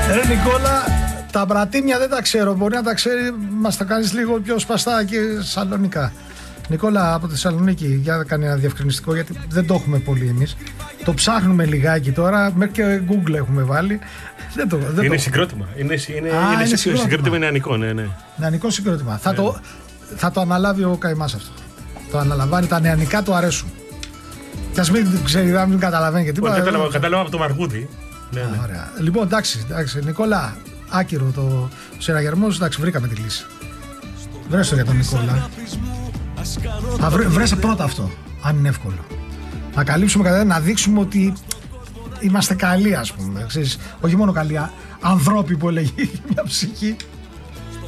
Νικόλα, τα μπρατήμια δεν τα ξέρω. Μπορεί να τα ξέρει, μας τα κάνεις λίγο πιο σπαστά και σαλονικά. Νικόλα από τη Θεσσαλονίκη, για να κάνει ένα διευκρινιστικό, γιατί δεν το έχουμε πολύ εμείς. Το ψάχνουμε λιγάκι τώρα, μέχρι και Google έχουμε βάλει. Είναι συγκρότημα. Είναι συγκρότημα νεανικό, ναι. Νεανικό συγκρότημα. Θα το αναλάβει ο Καημάς αυτό. Το αναλαμβάνει, τα νεανικά του αρέσουν. Κι ας μην ξέρει, μην καταλαβαίνει και τίποτα. Κατάλαβα από το Μαρκούδι. Ναι. Ωραία. Λοιπόν, εντάξει, Νικόλα, άκυρο το συναγερμός, εντάξει, βρήκαμε τη λύση. Βρες το για τον Νικόλα. Βρέσε πρώτα αυτό, αν είναι εύκολο. Να καλύψουμε κατά να δείξουμε ότι είμαστε καλοί, ας πούμε. Ξέρεις, όχι μόνο καλοί, ανθρώποι που έλεγε μια ψυχή.